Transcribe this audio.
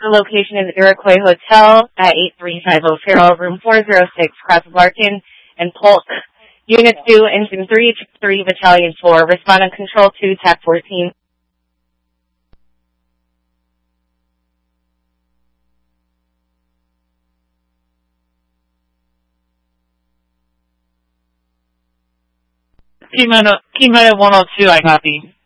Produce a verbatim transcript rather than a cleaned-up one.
The location is Iroquois Hotel at eighty-three fifty Farrell, room four oh six, Cross Larkin and Polk. Unit two, Engine three, three, Battalion four. Respond on Control two, T A C fourteen. Key Meta one oh two, I copy.